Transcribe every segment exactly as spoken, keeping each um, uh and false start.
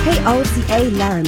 K O C A Learn.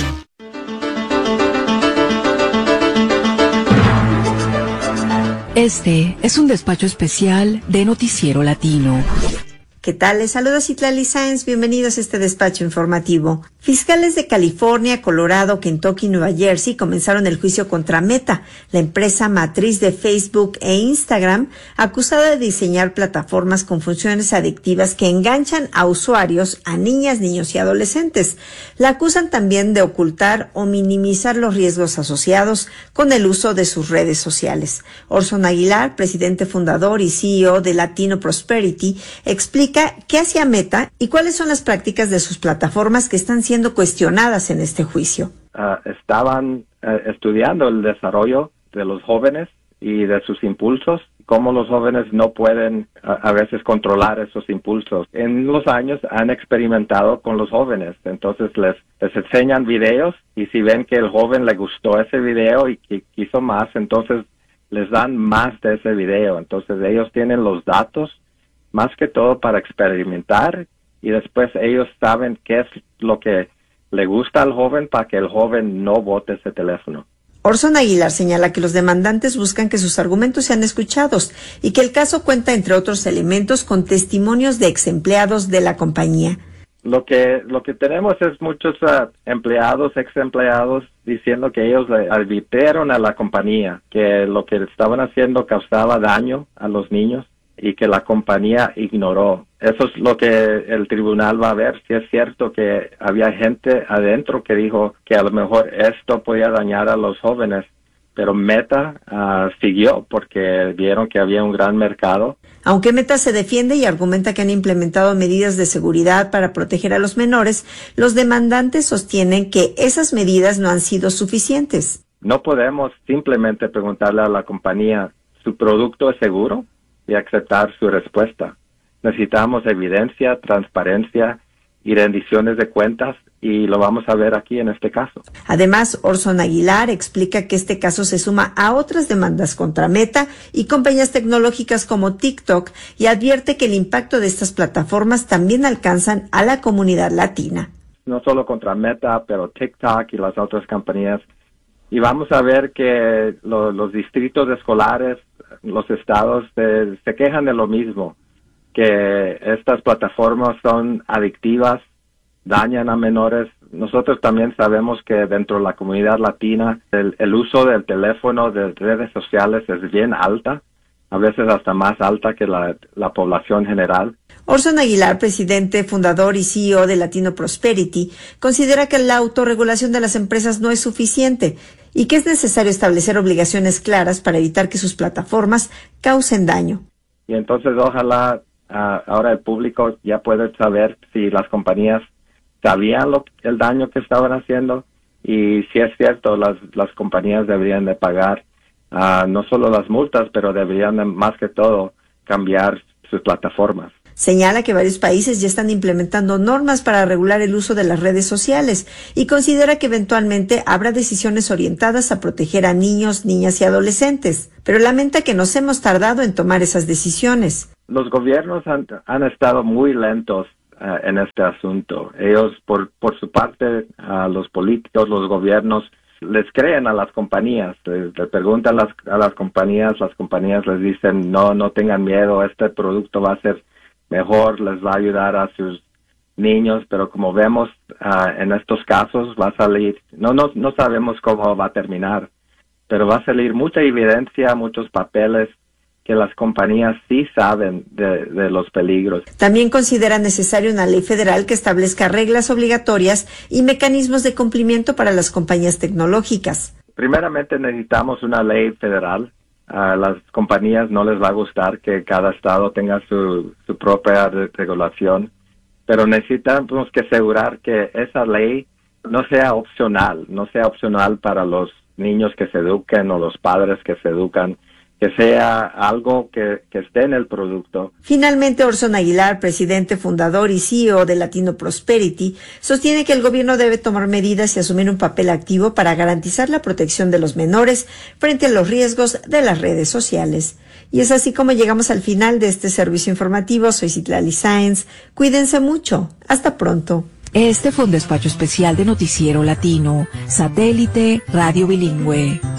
Este es un despacho especial de Noticiero Latino. ¿Qué tal? Les saluda Citlali Sáenz. Bienvenidos a este despacho informativo. Fiscales de California, Colorado, Kentucky y Nueva Jersey comenzaron el juicio contra Meta, la empresa matriz de Facebook e Instagram, acusada de diseñar plataformas con funciones adictivas que enganchan a usuarios, a niñas, niños y adolescentes. La acusan también de ocultar o minimizar los riesgos asociados con el uso de sus redes sociales. Orson Aguilar, presidente fundador y C E O de Latino Prosperity, explica qué hacía Meta y cuáles son las prácticas de sus plataformas que están siendo cuestionadas en este juicio. Uh, estaban uh, estudiando el desarrollo de los jóvenes y de sus impulsos, cómo los jóvenes no pueden uh, a veces controlar esos impulsos. En los años han experimentado con los jóvenes, entonces les, les enseñan videos y si ven que el joven le gustó ese video y que quiso más, entonces les dan más de ese video. Entonces ellos tienen los datos más que todo para experimentar y después ellos saben qué es lo que le gusta al joven para que el joven no bote ese teléfono. Orson Aguilar señala que los demandantes buscan que sus argumentos sean escuchados y que el caso cuenta, entre otros elementos, con testimonios de ex empleados de la compañía. Lo que lo que tenemos es muchos uh, empleados, ex empleados, diciendo que ellos le advirtieron a la compañía que lo que estaban haciendo causaba daño a los niños y que la compañía ignoró. Eso es lo que el tribunal va a ver, si es cierto que había gente adentro que dijo que a lo mejor esto podía dañar a los jóvenes, pero Meta uh, siguió porque vieron que había un gran mercado. Aunque Meta se defiende y argumenta que han implementado medidas de seguridad para proteger a los menores, los demandantes sostienen que esas medidas no han sido suficientes. No podemos simplemente preguntarle a la compañía, ¿su producto es seguro? Y aceptar su respuesta. Necesitamos evidencia, transparencia y rendiciones de cuentas y lo vamos a ver aquí en este caso. Además, Orson Aguilar explica que este caso se suma a otras demandas contra Meta y compañías tecnológicas como TikTok y advierte que el impacto de estas plataformas también alcanzan a la comunidad latina. No solo contra Meta, pero TikTok y las otras compañías. Y vamos a ver que lo, los distritos escolares, los estados eh, se quejan de lo mismo, que estas plataformas son adictivas, dañan a menores. Nosotros también sabemos que dentro de la comunidad latina el, el uso del teléfono, de redes sociales es bien alta, a veces hasta más alta que la, la población general. Orson Aguilar, presidente, fundador y C E O de Latino Prosperity, considera que la autorregulación de las empresas no es suficiente y que es necesario establecer obligaciones claras para evitar que sus plataformas causen daño. Y entonces ojalá uh, ahora el público ya puede saber si las compañías sabían lo, el daño que estaban haciendo y si es cierto, las, las compañías deberían de pagar uh, no solo las multas, pero deberían de, más que todo cambiar sus plataformas. Señala que varios países ya están implementando normas para regular el uso de las redes sociales y considera que eventualmente habrá decisiones orientadas a proteger a niños, niñas y adolescentes, pero lamenta que nos hemos tardado en tomar esas decisiones. Los gobiernos han, han estado muy lentos uh, en este asunto. Ellos, por, por su parte, uh, los políticos, los gobiernos, les creen a las compañías, les, les preguntan a las, a las compañías, las compañías les dicen, no, no tengan miedo, este producto va a ser mejor, les va a ayudar a sus niños, pero como vemos uh, en estos casos va a salir, no, no, no sabemos cómo va a terminar, pero va a salir mucha evidencia, muchos papeles que las compañías sí saben de, de los peligros. También considera necesario una ley federal que establezca reglas obligatorias y mecanismos de cumplimiento para las compañías tecnológicas. Primeramente necesitamos una ley federal. A las compañías no les va a gustar que cada estado tenga su, su propia regulación, pero necesitamos que asegurar que esa ley no sea opcional, no sea opcional para los niños que se eduquen o los padres que se educan, que sea algo que, que esté en el producto. Finalmente, Orson Aguilar, presidente, fundador y C E O de Latino Prosperity, sostiene que el gobierno debe tomar medidas y asumir un papel activo para garantizar la protección de los menores frente a los riesgos de las redes sociales. Y es así como llegamos al final de este servicio informativo. Soy Citlali Sáenz. Cuídense mucho. Hasta pronto. Este fue un despacho especial de Noticiero Latino, Satélite Radio Bilingüe.